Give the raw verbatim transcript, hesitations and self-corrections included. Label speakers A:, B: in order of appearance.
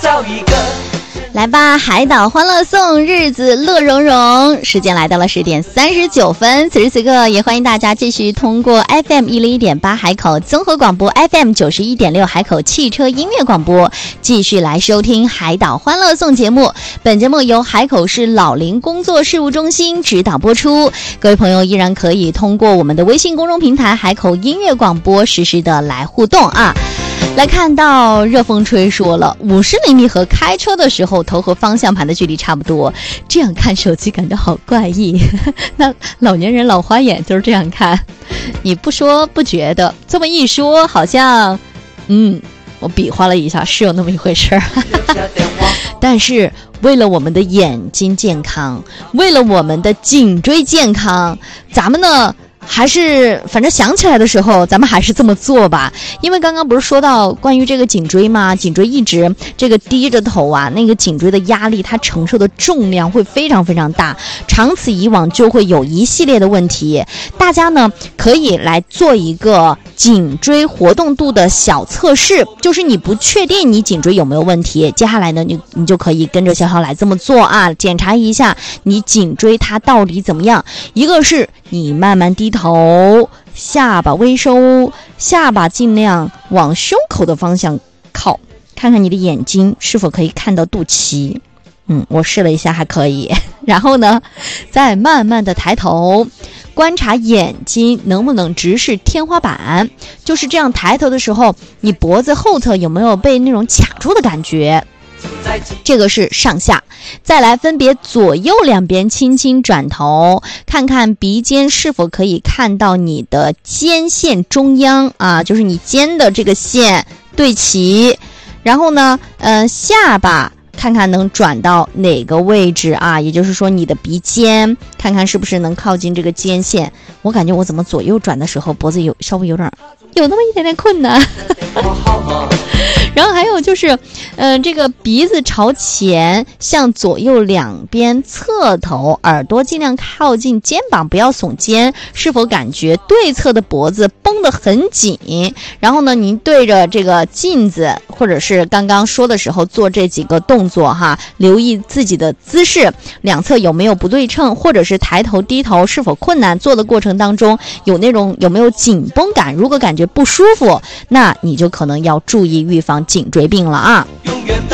A: 找一个。
B: 来吧，海岛欢乐颂，日子乐融融。时间来到了十点三十九分，此时此刻也欢迎大家继续通过 F M 一零一点八海口综合广播 F M 九十一点六海口汽车音乐广播，继续来收听海岛欢乐颂节目。本节目由海口市老龄工作事务中心指导播出。各位朋友依然可以通过我们的微信公众平台海口音乐广播实时的来互动啊。来看到热风吹说了，五十厘米和开车的时候头和方向盘的距离差不多，这样看手机感觉好怪异。那老年人老花眼就是这样看，你不说不觉得，这么一说好像嗯我比划了一下，是有那么一回事儿。但是为了我们的眼睛健康，为了我们的颈椎健康，咱们呢还是反正想起来的时候咱们还是这么做吧。因为刚刚不是说到关于这个颈椎吗，颈椎一直这个低着头啊，那个颈椎的压力它承受的重量会非常非常大，长此以往就会有一系列的问题。大家呢可以来做一个颈椎活动度的小测试，就是你不确定你颈椎有没有问题，接下来呢你你就可以跟着小小来这么做啊，检查一下你颈椎它到底怎么样。一个是你慢慢低头，下巴微收，下巴尽量往胸口的方向靠，看看你的眼睛是否可以看到肚脐。嗯，我试了一下还可以。然后呢再慢慢的抬头，观察眼睛能不能直视天花板，就是这样抬头的时候你脖子后侧有没有被那种卡住的感觉，这个是上下。再来分别左右两边轻轻转头，看看鼻尖是否可以看到你的肩线中央啊，就是你肩的这个线对齐。然后呢呃，下巴看看能转到哪个位置啊，也就是说你的鼻尖看看是不是能靠近这个肩线。我感觉我怎么左右转的时候脖子有稍微有点有那么一点点困难。然后还有就是嗯、呃，这个鼻子朝前，向左右两边侧头，耳朵尽量靠近肩膀，不要耸肩。是否感觉对侧的脖子绷得很紧？然后呢您对着这个镜子或者是刚刚说的时候做这几个动作哈，留意自己的姿势，两侧有没有不对称，或者是抬头低头是否困难，做的过程当中有那种有没有紧绷感，如果感觉不舒服，那你就可能要注意预防颈椎病了啊。